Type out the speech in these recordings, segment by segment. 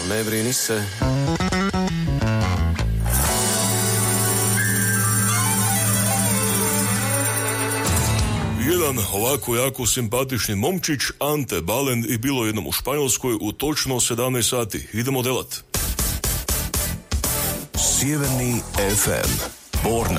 ne brini se. Jedan ovako jako simpatični momčić, Ante Balen, i bilo jednom u Španjolskoj u točno 17 sati. Idemo delat. Sjeverni FM, Borna.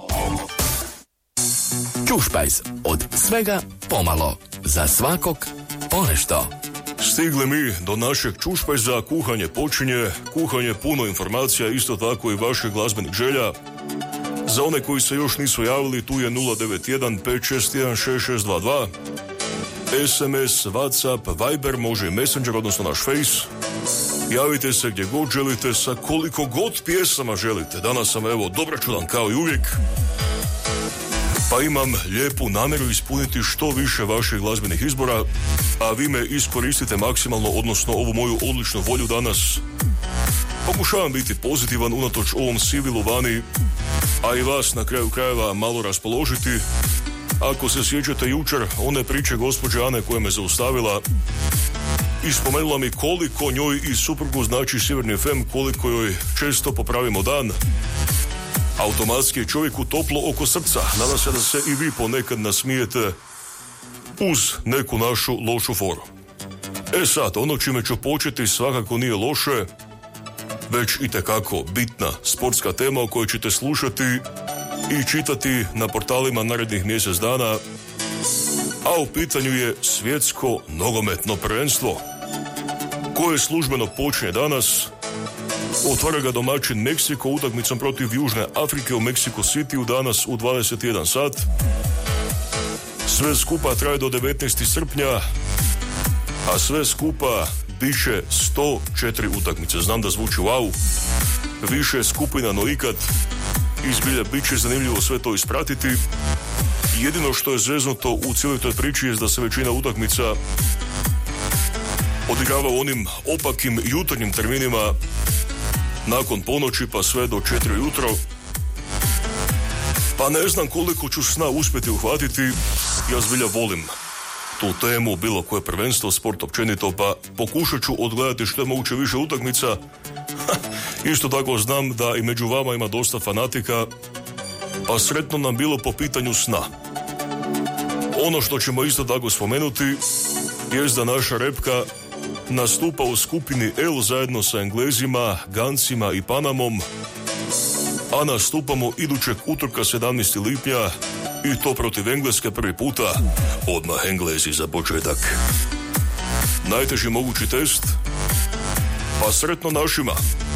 Čušpajz, od svega pomalo, za svakog ponešto. Stigli mi do našeg čušpajza, kuhanje počinje, kuhanje puno informacija, isto tako i vaših glazbenih želja. Za one koji se još nisu javili, tu je 091 561 6622, SMS, Whatsapp, Viber, može i Messenger, odnosno naš Face. Javite se gdje god želite, sa koliko god pjesama želite. Danas sam, evo, dobračudan kao i uvijek, pa imam lijepu namjeru ispuniti što više vaših glazbenih izbora, a vi me iskoristite maksimalno, odnosno ovu moju odličnu volju danas. Pokušavam biti pozitivan unatoč ovom sivilu vani, a i vas na kraju krajeva malo raspoložiti. Ako se sjećate jučer one priče gospođe Ane koja me zaustavila i spomenula mi koliko njoj i suprugu znači Sjeverni FM, koliko joj često popravimo dan, automatski je čovjeku toplo oko srca. Nadam se da se i vi ponekad nasmijete uz neku našu lošu foru. Sad, ono čime ću početi svakako nije loše, već itekako bitna sportska tema o kojoj ćete slušati i čitati na portalima narednih mjesec dana, a u pitanju je svjetsko nogometno prvenstvo koje službeno počinje danas. Otvara ga domaćin Meksiko utakmicom protiv Južne Afrike u Mexico Cityu danas u 21 sat. Sve skupa traje do 19. srpnja, a sve skupa biće 104 utakmice. Znam da zvuči wow, više skupina no ikad, izbilja bit će zanimljivo sve to ispratiti. Jedino što je zeznuto u cijeloj toj priči je da se većina utakmica odigrava u onim opakim jutarnjim terminima nakon ponoći pa sve do 4 jutro. Pa ne znam koliko ću sna uspjeti uhvatiti. Ja zbilja volim tu temu, bilo koje prvenstvo, sport općenito, pa pokušat ću odgledati što je moguće više utakmica. Isto tako znam da i među vama ima dosta fanatika, pa sretno nam bilo po pitanju sna. Ono što ćemo isto tako spomenuti jest da naša repka nastupa u skupini L zajedno sa Englezima, Gancima i Panamom, a nastupamo idućeg utorka 17. lipnja i to protiv Engleske prvi puta. Odmah Englezi za početak. Najteži mogući test, pa sretno našima.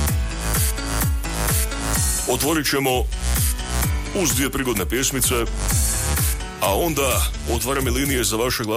Otvorit ćemo uz 2 prigodne pjesmice, a onda otvaram linije za vaše